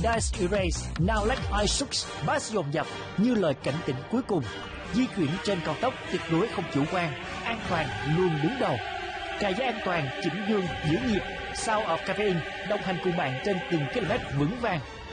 Dice Erase, Now Let I Shoot, bass dồn dập như lời cảnh tỉnh cuối cùng. Di chuyển trên cao tốc tuyệt đối không chủ quan, an toàn luôn đứng đầu. Cài dây an toàn, chỉnh dương, giữ nhịp. Sound of Caffeine đồng hành cùng bạn trên từng km vững vàng.